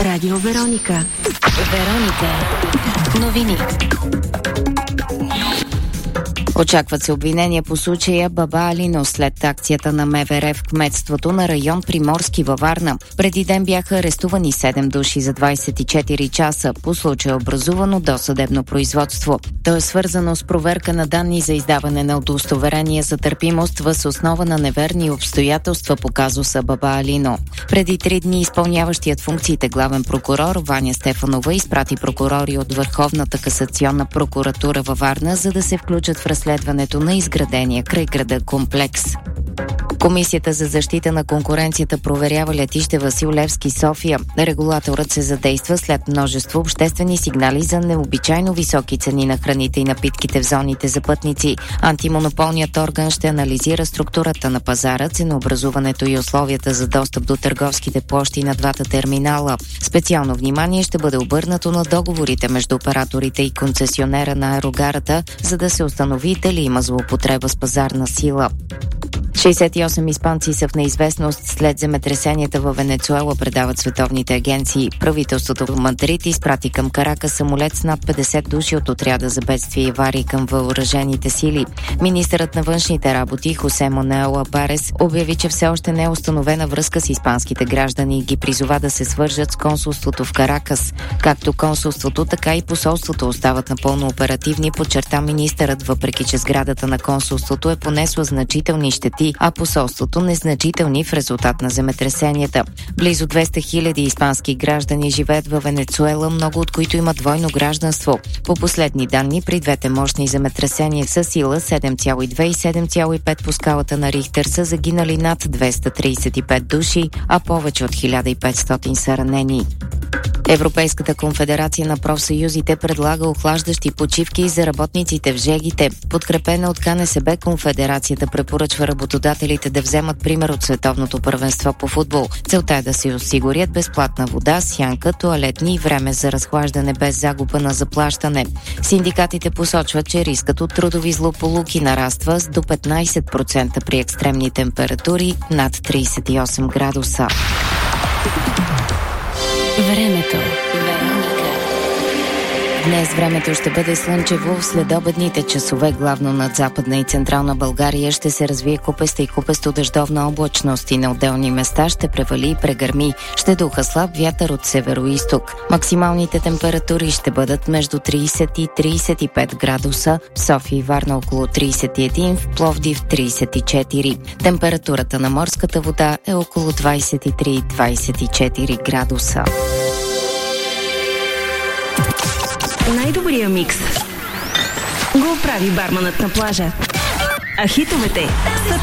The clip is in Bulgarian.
Радио Вероника. Вероните. Новини. Очакват се обвинения по случая Баба Алино след акцията на МВР в кметството на район Приморски във Варна. Преди ден бяха арестувани 7 души за 24 часа. По случая образувано досъдебно производство. То е свързано с проверка на данни за издаване на удостоверение за търпимост въз основа на неверни обстоятелства по казуса Баба Алино. Преди 3 дни изпълняващият функциите главен прокурор Ваня Стефанова изпрати прокурори от Върховната касационна прокуратура във Варна, за да се включат в разследването на изградения край града комплекс. Комисията за защита на конкуренцията проверява летище Васил Левски, София. Регулаторът се задейства след множество обществени сигнали за необичайно високи цени на храните и напитките в зоните за пътници. Антимонополният орган ще анализира структурата на пазара, ценообразуването и условията за достъп до търговските площи на двата терминала. Специално внимание ще бъде обърнато на договорите между операторите и концесионера на аерогарата, за да се установи дали има злоупотреба с пазарна сила. 68 испанци са в неизвестност след земетресенията във Венецуела, предават световните агенции. Правителството в Мадрид изпрати към Каракас самолет с над 50 души от отряда за бедствие и аварии към въоръжените сили. Министърът на външните работи Хосе Мануел Алварес обяви, че все още не е установена връзка с испанските граждани и ги призова да се свържат с консулството в Каракас. Както консулството, така и посолството остават напълно оперативни, подчерта министърът, въпреки че сградата на консулството е понесла значителни щети, а посолството незначителни в резултат на земетресенията. Близо 200 хиляди испански граждани живеят във Венецуела, много от които имат двойно гражданство. По последни данни, при двете мощни земетресения с сила 7,2 и 7,5 по скалата на Рихтер са загинали над 235 души, а повече от 1500 са ранени. Европейската конфедерация на профсъюзите предлага охлаждащи почивки за работниците в ЖЕГ-ите. Подкрепена от КНСБ, конфедерацията препоръчва работодателите да вземат пример от световното първенство по футбол. Целта е да се осигурят безплатна вода, сянка, тоалетни и време за разхлаждане без загуба на заплащане. Синдикатите посочват, че рискът от трудови злополуки нараства с до 15% при екстремни температури над 38 градуса. Времето. Днес времето ще бъде слънчево. В следобедните часове, главно над Западна и Централна България, ще се развие купеста и купесто-дъждовна облачност и на отделни места ще превали и прегърми. Ще духа слаб вятър от северо-изток. Максималните температури ще бъдат между 30 и 35 градуса. В София и Варна около 31, в Пловдив 34. Температурата на морската вода е около 23-24 градуса. Най-добрия микс го прави барманът на плажа. А хитовете са